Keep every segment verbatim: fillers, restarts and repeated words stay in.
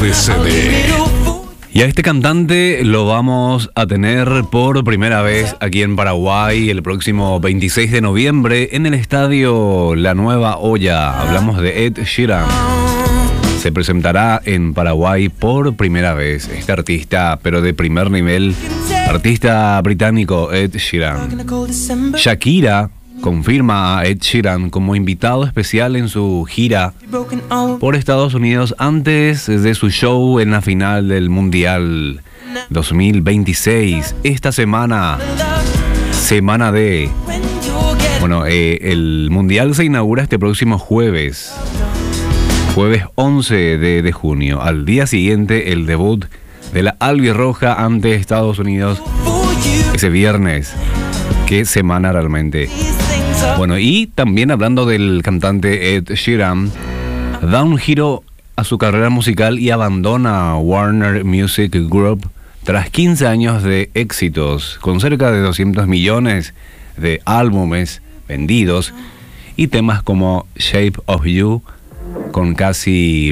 de C D. Y a este cantante lo vamos a tener por primera vez aquí en Paraguay el próximo veintiséis de noviembre en el estadio La Nueva Olla. Hablamos de Ed Sheeran. Se presentará en Paraguay por primera vez este artista, pero de primer nivel, artista británico Ed Sheeran. Shakira confirma a Ed Sheeran como invitado especial en su gira por Estados Unidos antes de su show en la final del Mundial dos mil veintiséis. Esta semana, semana de... Bueno, eh, el Mundial se inaugura este próximo jueves, jueves once de, de junio. Al día siguiente, el debut de la albirroja ante Estados Unidos, ese viernes. Qué semana realmente. Bueno, y también hablando del cantante Ed Sheeran, da un giro a su carrera musical y abandona Warner Music Group tras quince años de éxitos, con cerca de doscientos millones de álbumes vendidos y temas como Shape of You, con casi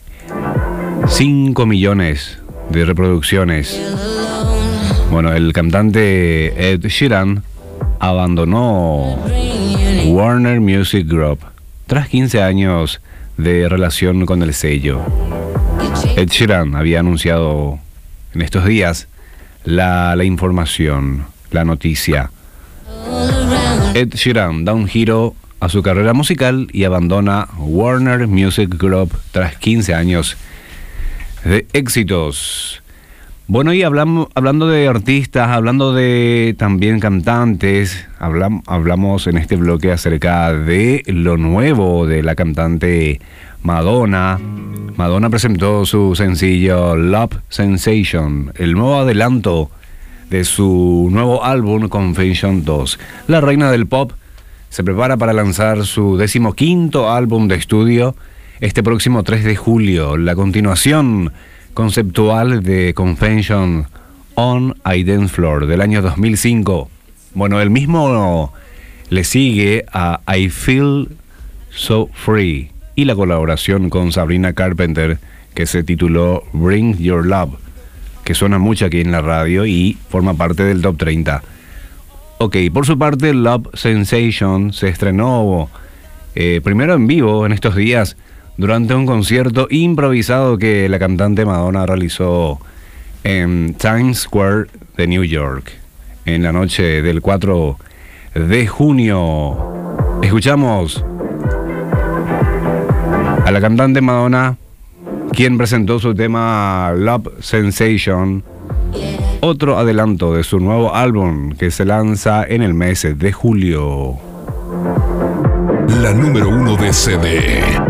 cinco millones de reproducciones. Bueno, el cantante Ed Sheeran abandonó Warner Music Group tras quince años de relación con el sello. Ed Sheeran había anunciado en estos días la, la información, la noticia. Ed Sheeran da un giro a su carrera musical y abandona Warner Music Group tras quince años de éxitos. Bueno, y hablamos, hablando de artistas, hablando de también cantantes, hablam, hablamos en este bloque acerca de lo nuevo de la cantante Madonna. Madonna presentó su sencillo Love Sensation, el nuevo adelanto de su nuevo álbum Confession dos. La reina del pop se prepara para lanzar su decimoquinto álbum de estudio este próximo tres de julio, la continuación conceptual de Confession on a Dance Floor del año dos mil cinco. Bueno, el mismo le sigue a I Feel So Free y la colaboración con Sabrina Carpenter que se tituló Bring Your Love, que suena mucho aquí en la radio y forma parte del Top treinta. Ok, por su parte Love Sensation se estrenó eh, primero en vivo en estos días durante un concierto improvisado que la cantante Madonna realizó en Times Square de New York en la noche del cuatro de junio. Escuchamos a la cantante Madonna, quien presentó su tema Love Sensation, otro adelanto de su nuevo álbum que se lanza en el mes de julio. La número uno de C D.